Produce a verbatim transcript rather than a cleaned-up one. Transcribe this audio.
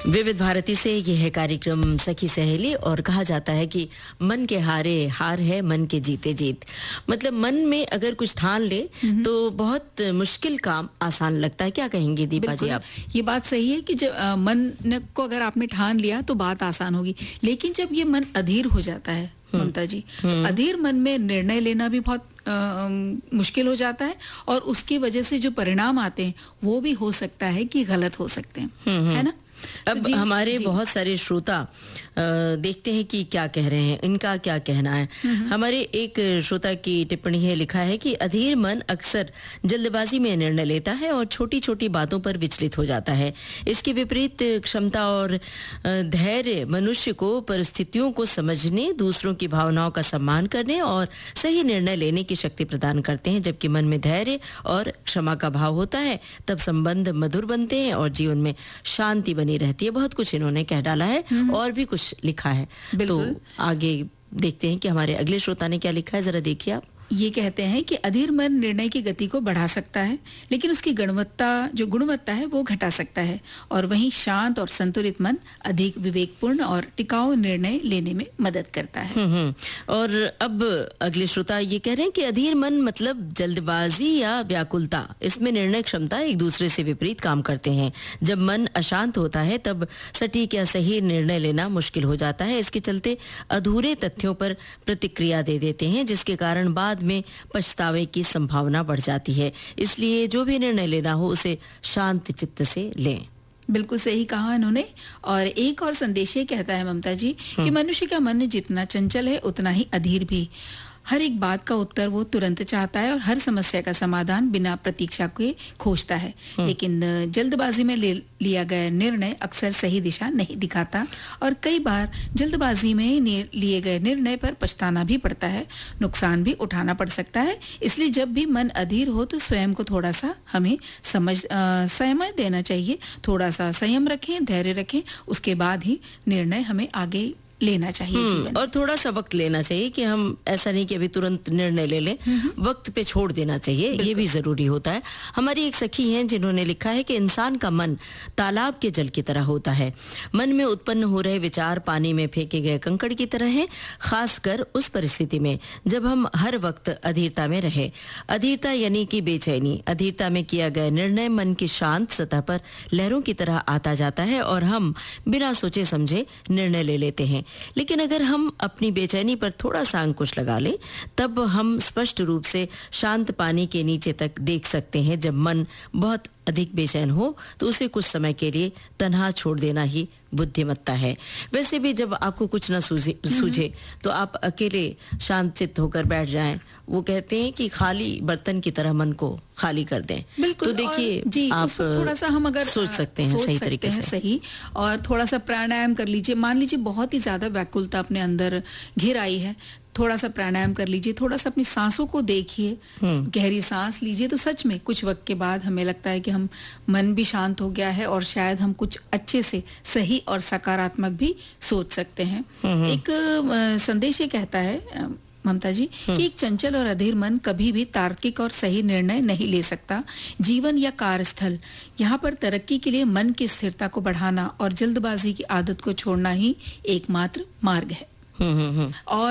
विविध भारती से यह है कार्यक्रम सखी सहेली और कहा जाता है कि मन के हारे हार है, मन के जीते जीत। मतलब मन में अगर कुछ ठान ले तो बहुत मुश्किल काम आसान लगता है। क्या कहेंगे दीपा जी आप? ये बात सही है कि जब आ, मन को अगर आपने ठान लिया तो बात आसान होगी, लेकिन जब ये मन अधीर हो जाता है ममता जी, तो अधीर मन में निर्णय लेना भी बहुत आ, मुश्किल हो जाता है और उसकी वजह से जो परिणाम आते हैं वो भी हो सकता है कि गलत हो सकते हैं, है ना। अब जी, हमारे जी. बहुत सारे श्रोता देखते हैं कि क्या कह रहे हैं, इनका क्या कहना है। हमारे एक श्रोता की टिप्पणी है, लिखा है कि अधीर मन अक्सर जल्दबाजी में निर्णय लेता है और छोटी छोटी बातों पर विचलित हो जाता है। इसके विपरीत क्षमता और धैर्य मनुष्य को परिस्थितियों को समझने, दूसरों की भावनाओं का सम्मान करने और सही निर्णय लेने की शक्ति प्रदान करते हैं। जबकि मन में धैर्य और क्षमा का भाव होता है तब संबंध मधुर बनते हैं और जीवन में शांति बनी रहती है। बहुत कुछ इन्होंने कह डाला है और भी कुछ लिखा है, तो आगे देखते हैं कि हमारे अगले श्रोता ने क्या लिखा है। जरा देखिए आप। ये कहते हैं कि अधीर मन निर्णय की गति को बढ़ा सकता है, लेकिन उसकी गुणवत्ता जो गुणवत्ता है वो घटा सकता है, और वहीं शांत और संतुलित मन अधिक विवेकपूर्ण और टिकाऊ निर्णय लेने में मदद करता है। हम्म हम्म। और अब अगले श्रोता ये कह रहे हैं कि अधीर मन मतलब जल्दबाजी या व्याकुलता, इसमें निर्णय क्षमता एक दूसरे से विपरीत काम करते हैं। जब मन अशांत होता है तब सटीक या सही निर्णय लेना मुश्किल हो जाता है। इसके चलते अधूरे तथ्यों पर प्रतिक्रिया दे देते हैं, जिसके कारण बाद में पछतावे की संभावना बढ़ जाती है। इसलिए जो भी निर्णय लेना हो उसे शांत चित्त से लें। बिल्कुल सही कहा इन्होंने। और एक और संदेश ये कहता है ममता जी कि मनुष्य का मन जितना चंचल है उतना ही अधीर भी। हर एक बात का उत्तर वो तुरंत चाहता है और हर समस्या का समाधान बिना प्रतीक्षा के खोजता है, लेकिन जल्दबाजी में ले लिया गया निर्णय अक्सर सही दिशा नहीं दिखाता और कई बार जल्दबाजी में लिए गए निर्णय पर पछताना भी पड़ता है, नुकसान भी उठाना पड़ सकता है। इसलिए जब भी मन अधीर हो तो स्वयं को थोड़ा सा हमें समझ संयम देना चाहिए, थोड़ा सा संयम रखें, धैर्य रखें, उसके बाद ही निर्णय हमें आगे लेना चाहिए जीवन। और थोड़ा सा वक्त लेना चाहिए कि हम ऐसा नहीं कि अभी तुरंत निर्णय ले लें, वक्त पे छोड़ देना चाहिए, ये भी जरूरी होता है। हमारी एक सखी हैं जिन्होंने लिखा है कि इंसान का मन तालाब के जल की तरह होता है। मन में उत्पन्न हो रहे विचार पानी में फेंके गए कंकड़ की तरह हैं, खासकर उस परिस्थिति में जब हम हर वक्त अधीरता में रहे। अधीरता यानी कि बेचैनी। अधीरता में किया गया निर्णय मन की शांत सतह पर लहरों की तरह आता जाता है और हम बिना सोचे समझे निर्णय ले लेते हैं। लेकिन अगर हम अपनी बेचैनी पर थोड़ा सा अंकुश लगा लें तब हम स्पष्ट रूप से शांत पानी के नीचे तक देख सकते हैं। जब मन बहुत अधिक बेचैन हो तो उसे कुछ समय के लिए तन्हा छोड़ देना ही बुद्धिमत्ता है। वैसे भी जब आपको कुछ न सूझे सूझे तो आप अकेले शांत चित्त होकर बैठ जाएं। वो कहते हैं कि खाली बर्तन की तरह मन को खाली कर दें। तो देखिए आप थोड़ा सा हम अगर सोच सकते हैं सही तरीके से, सही और थोड़ा सा प्राणायाम कर लीजिए। मान लीजिए बहुत ही ज्यादा व्याकुलता अपने अंदर घिर आई है, थोड़ा सा प्राणायाम कर लीजिए, थोड़ा सा अपनी सांसों को देखिए, गहरी सांस लीजिए, तो सच में कुछ वक्त के बाद हमें लगता है कि हम मन भी शांत हो गया है और शायद हम कुछ अच्छे से सही और सकारात्मक भी सोच सकते हैं। एक आ, संदेश ये कहता है ममता जी कि एक चंचल और अधीर मन कभी भी तार्किक और सही निर्णय नहीं ले सकता। जीवन या कार्यस्थल, यहाँ पर तरक्की के लिए मन की स्थिरता को बढ़ाना और जल्दबाजी की आदत को छोड़ना ही एकमात्र मार्ग है। और